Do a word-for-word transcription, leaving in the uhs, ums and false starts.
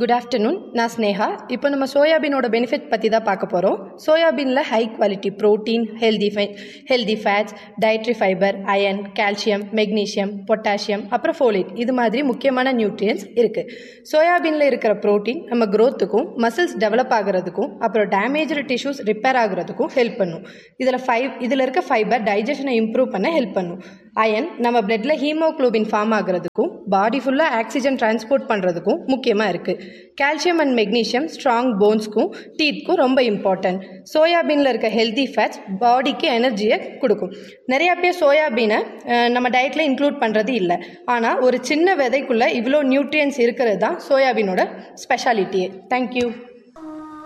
Good afternoon. நான் ஸ்னேகா. இப்போ நம்ம சோயாபீனோட பெனிஃபிட் பற்றி தான் பார்க்க போகிறோம். சோயாபீனில் high quality protein, healthy five healthy fats, dietary fibre, iron, calcium, magnesium, potassium, அப்புறம் ஃபோலேட் இது மாதிரி முக்கியமான நியூட்ரியன்ஸ் இருக்குது. சோயாபீனில் இருக்கிற ப்ரோட்டீன் நம்ம க்ரோத்துக்கும் மசில்ஸ் டெவலப் ஆகிறதுக்கும் அப்புறம் டேமேஜ்டு டிஷ்யூஸ் ரிப்பேர் ஆகிறதுக்கும் ஹெல்ப் பண்ணும். இதில் ஃபைவ் இதில் இருக்க ஃபைபர் டைஜஷனை இம்ப்ரூவ் பண்ண ஹெல்ப் பண்ணும். அயன் நம்ம பிளட்டில் ஹீமோக்ளோபின் ஃபார்ம் ஆகிறதுக்கும் பாடி ஃபுல்லாக ஆக்சிஜன் டிரான்ஸ்போர்ட் பண்ணுறதுக்கும் முக்கியமாக இருக்குது. கால்சியம் அண்ட் மெக்னீஷியம் ஸ்ட்ராங் போன்ஸ்க்கும் டீத்க்கும் ரொம்ப இம்பார்ட்டன்ட். சோயாபீனில் இருக்க ஹெல்தி ஃபேட்ஸ் பாடிக்கு எனர்ஜியை கொடுக்கும். நிறையா பேர் சோயாபீனை நம்ம டயட்டில் இன்க்ளூட் பண்ணுறது இல்லை. ஆனால் ஒரு சின்ன விதைக்குள்ளே இவ்வளோ நியூட்ரியன்ஸ் இருக்கிறது தான் சோயாபீனோட ஸ்பெஷாலிட்டியே. தேங்க்யூ.